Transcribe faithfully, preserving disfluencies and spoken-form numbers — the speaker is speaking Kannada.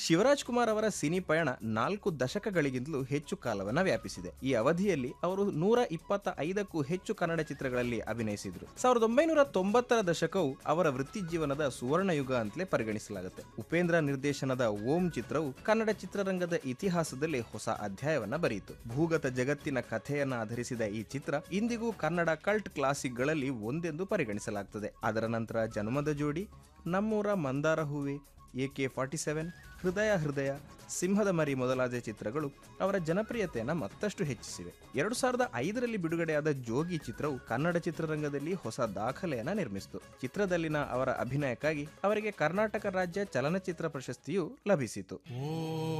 ಶಿವರಾಜ್ ಕುಮಾರ್ ಅವರ ಸಿನಿ ಪಯಣ ನಾಲ್ಕು ದಶಕಗಳಿಗಿಂತಲೂ ಹೆಚ್ಚು ಕಾಲವನ್ನ ವ್ಯಾಪಿಸಿದೆ. ಈ ಅವಧಿಯಲ್ಲಿ ಅವರು ನೂರ ಇಪ್ಪತ್ತ ಐದಕ್ಕೂ ಹೆಚ್ಚು ಕನ್ನಡ ಚಿತ್ರಗಳಲ್ಲಿ ಅಭಿನಯಿಸಿದ್ರು. ಸಾವಿರದ ಒಂಬೈನೂರ ತೊಂಬತ್ತರ ದಶಕವು ಅವರ ವೃತ್ತಿ ಜೀವನದ ಸುವರ್ಣ ಯುಗ ಅಂತಲೇ ಪರಿಗಣಿಸಲಾಗುತ್ತೆ. ಉಪೇಂದ್ರ ನಿರ್ದೇಶನದ ಓಂ ಚಿತ್ರವು ಕನ್ನಡ ಚಿತ್ರರಂಗದ ಇತಿಹಾಸದಲ್ಲಿ ಹೊಸ ಅಧ್ಯಾಯವನ್ನ ಬರೆಯಿತು. ಭೂಗತ ಜಗತ್ತಿನ ಕಥೆಯನ್ನ ಆಧರಿಸಿದ ಈ ಚಿತ್ರ ಇಂದಿಗೂ ಕನ್ನಡ ಕಲ್ಟ್ ಕ್ಲಾಸಿಕ್ಗಳಲ್ಲಿ ಒಂದೆಂದು ಪರಿಗಣಿಸಲಾಗುತ್ತದೆ. ಅದರ ನಂತರ ಜನ್ಮದ ಜೋಡಿ, ನಮ್ಮೂರ ಮಂದಾರ ಹೂವೆ, ಎ ಕೆ ಫಾರ್ಟಿ ಸೆವೆನ್, ಹೃದಯ ಹೃದಯ, ಸಿಂಹದ ಮರಿ ಮೊದಲಾದ ಚಿತ್ರಗಳು ಅವರ ಜನಪ್ರಿಯತೆಯನ್ನು ಮತ್ತಷ್ಟು ಹೆಚ್ಚಿಸಿವೆ. ಎರಡು ಸಾವಿರದ ಐದರಲ್ಲಿ ಬಿಡುಗಡೆಯಾದ ಜೋಗಿ ಚಿತ್ರವು ಕನ್ನಡ ಚಿತ್ರರಂಗದಲ್ಲಿ ಹೊಸ ದಾಖಲೆಯನ್ನು ನಿರ್ಮಿಸಿತು. ಚಿತ್ರದಲ್ಲಿನ ಅವರ ಅಭಿನಯಕ್ಕಾಗಿ ಅವರಿಗೆ ಕರ್ನಾಟಕ ರಾಜ್ಯ ಚಲನಚಿತ್ರ ಪ್ರಶಸ್ತಿಯು ಲಭಿಸಿತು.